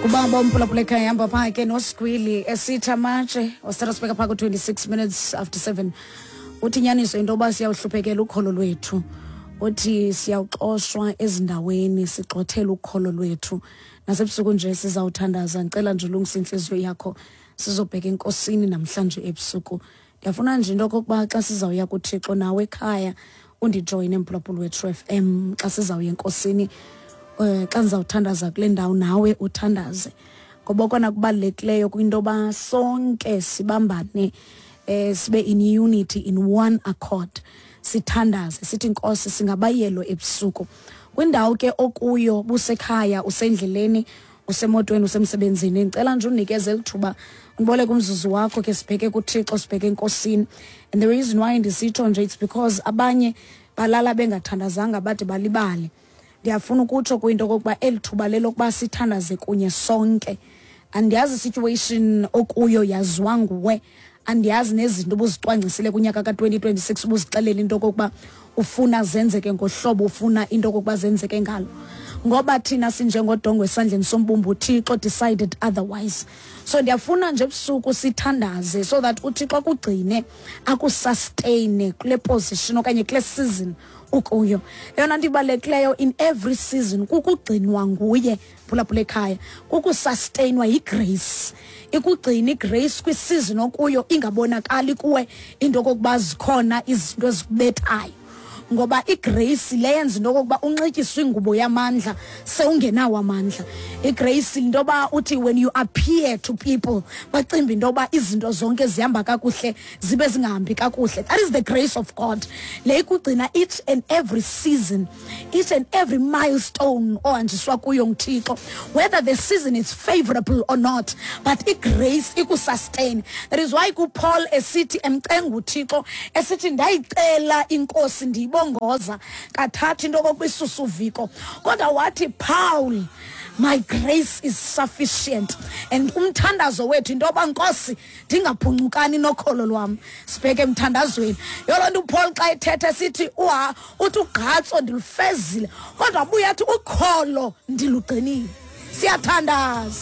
Kubamba umphulaphuleka ihamba phaa ke noSigwili esitha matshe wasithatha sibeka phaa ku-26 minutes after 7. Uthi inyaniso into yoba siyawuhluphekela ukholo lwethu. Uthi siyawuxoshwa ezindaweni sigxothela ukholo lwethu. Nasebusuku nje sizawuthandaza. Ngicela nje ulungisa inhliziyo yakho sizobheka enkosini namhlanje ebusuku. Ndiyafuna nje into okokuba xa sizawuya kuThixo nawe ekhaya undijoyine emphulaphuli wethu FM xa sizawuya enkosini. Xa nizawuthandaza kule ndawo nawe uthandaze ngoba kona kubalulekileyo kwinto ba sonke sibambane sibe in unity in one accord sithandaze sithi inkosi singabayelo ebusuku kwindawo ke okuyo busekhaya usendleleni usemotweni usemsebenzini ngicela nje unikeze lithuba unibole kumzuzu wakho ke sibheke kuThixo sibheke enkosini. And the reason why ndisitsho nje it's because abanye balala bengathandazanga bade balibale. Ndiyafuna ukutsho kwinto kokuba elithuba lelokuba sithandaze kunye sonke. Andiyazi situation okuyo yaziwa nguwe. Andiyazi nezinto ubuzicwangcisile kunyaka ka2026 ubuzixelela into kokuba ufuna zenzeke ngohlobo ufuna into kokuba zenzeke ngalo. Ngoba thina sinjengodongwe esandleni sombumbu uThixo decided otherwise. So ndiyafuna nje ebusuku sithandaze so that uThixo kugcine akusustain kule position okanye kule season ukuyo. Yona nto ibalulekileyo in every season kukugcinwa nguye phulaphula ekhaya kukusustainwa yigrace. Ikugcina igrace kwisizini okuyo ingabonakali kuwe into kokuba zikhona izinto ezikubethayo. Ngoba igrace leyenza into kokuba unxityiswe ingubo yamandla sewungenawo amandla. Igrace into yoba uthi when you appear to people bacimba into yoba izinto zonke zihamba kakuhle zibe zingahambi kakuhle. That is the grace of God. Le ikugcina each and every season, each and every milestone ohanjiswa kuyo nguThixo, whether the season is favorable or not, but igrace ikusustain. That is why kuPaul esithi emcenga uThixo esithi ndayicela inkosi ndibongoza kathathu into kokwisusuviko kodwa wathi Paul my grace is sufficient. And umthandazo wethu into yoba nkosi ndingaphungukani nokholo lwam sibheke emthandazweni. Yolo nto uPaul xa ethetha sithi uthi ugqatso ndilufezile kodwa buya athi ukholo ndilugcinile. Siyathandaza.